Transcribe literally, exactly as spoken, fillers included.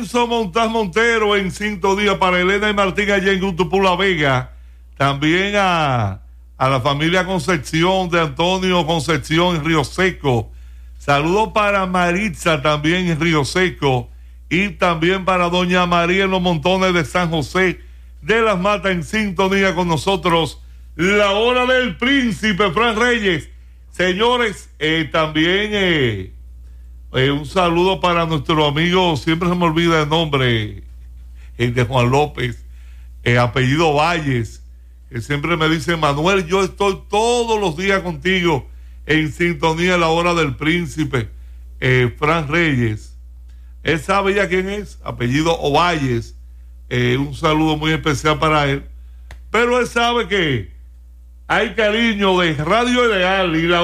Enzo Montás Montero en sintonía para Elena y Martín allá en Gutupula Vega. También a, a la familia Concepción de Antonio Concepción en Río Seco. Saludos para Maritza también en Río Seco. Y también para doña María en los Montones de San José de las Matas en sintonía con nosotros. La hora del príncipe, Fran Reyes. Señores, eh, también eh, eh, un saludo para nuestro amigo, siempre se me olvida el nombre, el de Juan López, eh, apellido Valles, que siempre me dice: Manuel, yo estoy todos los días contigo en sintonía de la hora del príncipe. eh, Fran Reyes, él sabe ya quién es, apellido Ovalles. Eh, un saludo muy especial para él, pero él sabe que hay cariño de Radio Ideal y la